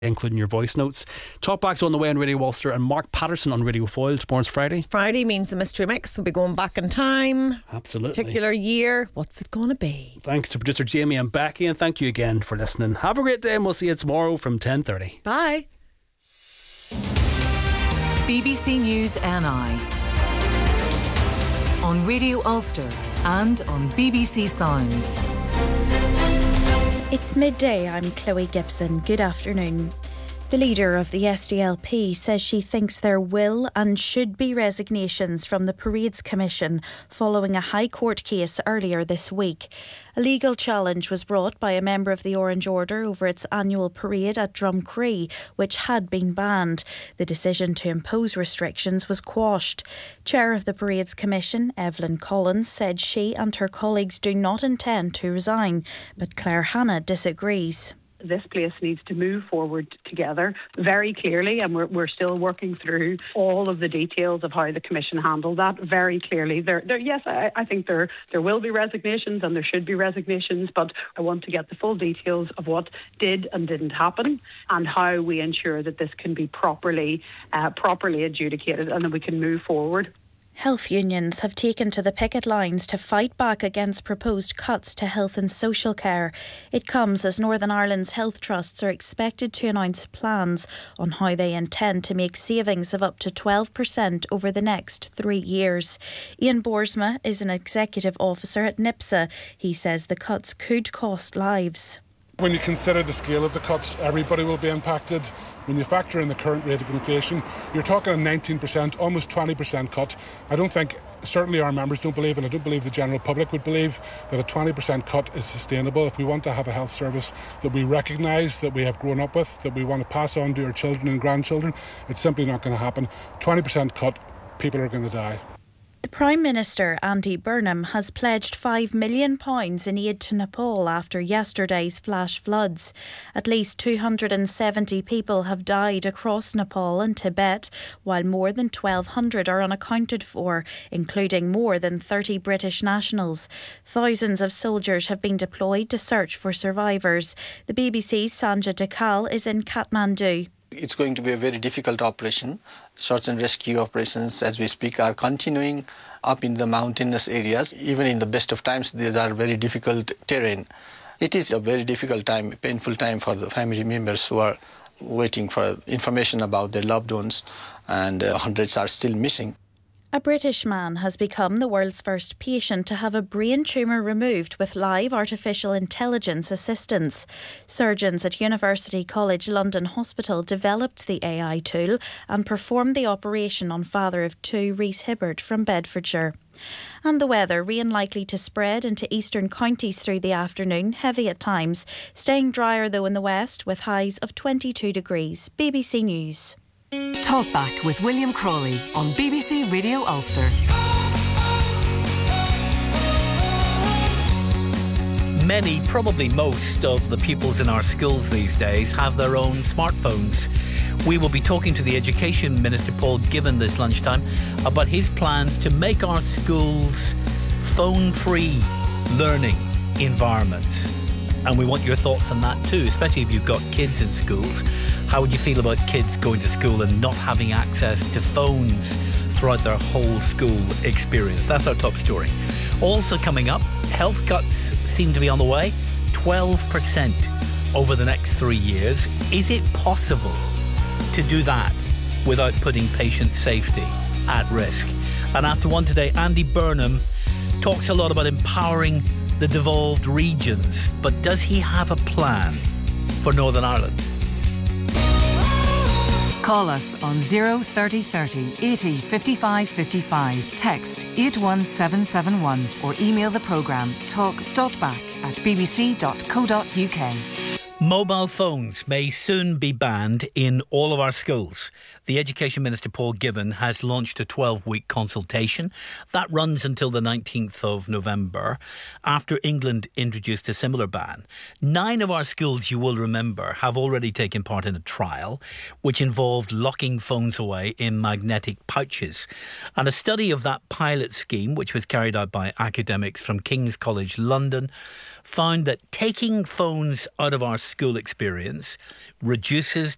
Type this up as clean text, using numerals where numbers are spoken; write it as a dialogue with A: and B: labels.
A: including your voice notes. Talkback's on the way on Radio Ulster, and Mark Patterson on Radio Foyle. Tomorrow's Friday.
B: Friday means the mystery mix will be going back in time.
A: Absolutely.
B: Particular year. What's it going to be?
A: Thanks to producer Jamie and Becky, and thank you again for listening. Have a great day, and we'll see you tomorrow from 10:30.
B: Bye.
C: BBC News NI on Radio Ulster and on BBC Sounds.
D: It's midday. I'm Chloe Gibson. Good afternoon. The leader of the SDLP says she thinks there will and should be resignations from the Parades Commission following a High Court case earlier this week. A legal challenge was brought by a member of the Orange Order over its annual parade at Drumcree, which had been banned. The decision to impose restrictions was quashed. Chair of the Parades Commission, Evelyn Collins, said she and her colleagues do not intend to resign, but Claire Hanna disagrees.
E: This place needs to move forward together very clearly, and we're still working through all of the details of how the Commission handled that very clearly. Yes, I think there will be resignations and there should be resignations, but I want to get the full details of what did and didn't happen and how we ensure that this can be properly adjudicated and that we can move forward.
D: Health unions have taken to the picket lines to fight back against proposed cuts to health and social care. It comes as Northern Ireland's health trusts are expected to announce plans on how they intend to make savings of up to 12% over the next 3 years. Ian Boersma is an executive officer at NIPSA. He says the cuts could cost lives.
F: When you consider the scale of the cuts, everybody will be impacted. When you factor in the current rate of inflation, you're talking a 19%, almost 20% cut. I don't think, certainly our members don't believe, and I don't believe the general public would believe, that a 20% cut is sustainable. If we want to have a health service that we recognise, that we have grown up with, that we want to pass on to our children and grandchildren, it's simply not going to happen. 20% cut, people are going to die.
D: The Prime Minister, Andy Burnham, has pledged £5 million in aid to Nepal after yesterday's flash floods. At least 270 people have died across Nepal and Tibet, while more than 1,200 are unaccounted for, including more than 30 British nationals. Thousands of soldiers have been deployed to search for survivors. The BBC's Sanja Dekal is in Kathmandu.
G: It's going to be a very difficult operation. Search and rescue operations, as we speak, are continuing up in the mountainous areas. Even in the best of times, these are very difficult terrain. It is a very difficult time, painful time for the family members who are waiting for information about their loved ones, and hundreds are still missing.
D: A British man has become the world's first patient to have a brain tumour removed with live artificial intelligence assistance. Surgeons at University College London Hospital developed the AI tool and performed the operation on father of two, Rhys Hibbard from Bedfordshire. And the weather, rain likely to spread into eastern counties through the afternoon, heavy at times, staying drier though in the west with highs of 22 degrees. BBC News.
C: Talkback with William Crawley on BBC Radio Ulster.
H: Many, probably most, of the pupils in our schools these days have their own smartphones. We will be talking to the Education Minister, Paul Givan, this lunchtime about his plans to make our schools phone-free learning environments. And we want your thoughts on that too, especially if you've got kids in schools. How would you feel about kids going to school and not having access to phones throughout their whole school experience? That's our top story. Also coming up, health cuts seem to be on the way. 12% over the next 3 years. Is it possible to do that without putting patient safety at risk? And after one today, Andy Burnham talks a lot about empowering the devolved regions, but does he have a plan for Northern Ireland?
C: Call us on 03030 80 55 55. Text 81771 or email the programme talk.back@bbc.co.uk.
H: Mobile phones may soon be banned in all of our schools. The Education Minister, Paul Givan, has launched a 12-week consultation that runs until the 19th of November, after England introduced a similar ban. 9 of our schools, you will remember, have already taken part in a trial which involved locking phones away in magnetic pouches. And a study of that pilot scheme, which was carried out by academics from King's College London, found that taking phones out of our school experience reduces